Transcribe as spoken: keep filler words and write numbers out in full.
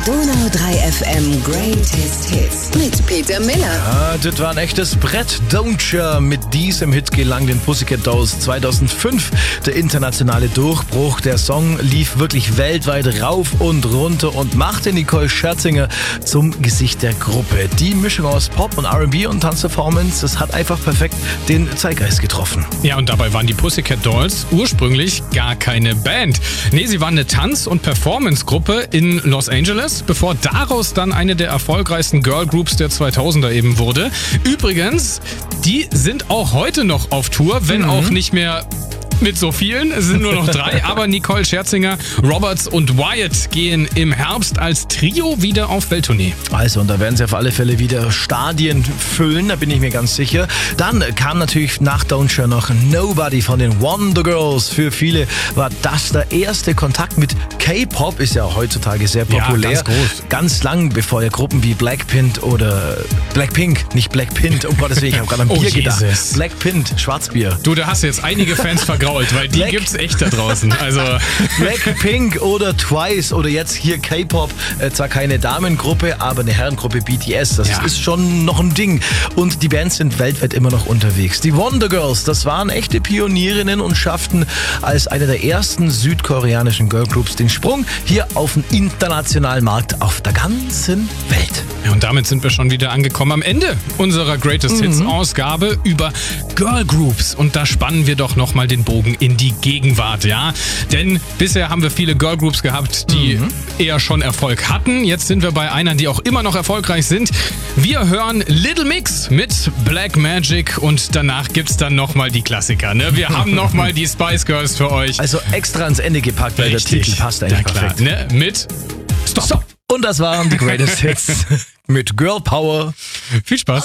Donau drei F M Greatest Hits mit Peter Miller. Ja, das war ein echtes Brett. Don't Ya. Mit diesem Hit gelang den Pussycat Dolls zweitausendfünf der internationale Durchbruch. Der Song lief wirklich weltweit rauf und runter und machte Nicole Scherzinger zum Gesicht der Gruppe. Die Mischung aus Pop und R and B und Tanzperformance, das hat einfach perfekt den Zeitgeist getroffen. Ja, und dabei waren die Pussycat Dolls ursprünglich gar keine Band. Nee, sie waren eine Tanz- und Performance-Gruppe in Los Angeles, bevor daraus dann eine der erfolgreichsten Girlgroups der zweitausender eben wurde. Übrigens, die sind auch heute noch auf Tour, wenn mhm. auch nicht mehr mit so vielen, es sind nur noch drei, aber Nicole Scherzinger, Roberts und Wyatt gehen im Herbst als Trio wieder auf Welttournee. Also, und da werden sie auf alle Fälle wieder Stadien füllen, da bin ich mir ganz sicher. Dann kam natürlich nach Don't Ya noch Nobody von den Wonder Girls. Für viele war das der erste Kontakt mit K-Pop, ist ja heutzutage sehr populär. Ja, ganz groß. Ganz lang, bevor ja Gruppen wie Blackpink oder Blackpink, nicht Blackpink, um Gottes Willen, ich habe gerade an oh, Bier Jesus. gedacht. Blackpink, Schwarzbier. Du, da hast du jetzt einige Fans vergrault. Weil die Black gibt's echt da draußen. Also Blackpink oder Twice oder jetzt hier K-Pop, äh, zwar keine Damengruppe, aber eine Herrengruppe B T S. Das ja. ist schon noch ein Ding. Und die Bands sind weltweit immer noch unterwegs. Die Wonder Girls, das waren echte Pionierinnen und schafften als eine der ersten südkoreanischen Girlgroups den Sprung hier auf den internationalen Markt auf der ganzen Welt. Ja, und damit sind wir schon wieder angekommen am Ende unserer Greatest mhm. Hits Ausgabe über Girlgroups. Und da spannen wir doch nochmal den Bogen in die Gegenwart, ja? Denn bisher haben wir viele Girlgroups gehabt, die mhm. eher schon Erfolg hatten. Jetzt sind wir bei einer, die auch immer noch erfolgreich sind. Wir hören Little Mix mit Black Magic und danach gibt's dann nochmal die Klassiker, ne? Wir haben nochmal die Spice Girls für euch. Also extra ans Ende gepackt, weil Richtig. der Titel passt eigentlich ja, klar, perfekt. Ne? Mit Stop. Stop. Und das waren die Greatest Hits mit Girl Power. Viel Spaß.